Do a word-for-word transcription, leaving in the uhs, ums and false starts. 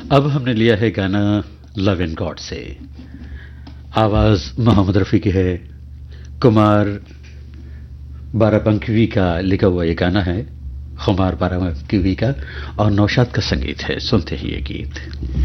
अब हमने लिया है गाना लव एंड गॉड से। आवाज मोहम्मद रफ़ी की है। कुमार बाराबंकी का लिखा हुआ ये गाना है, खुमार बाराबंकी का, और नौशाद का संगीत है। सुनते ही ये गीत।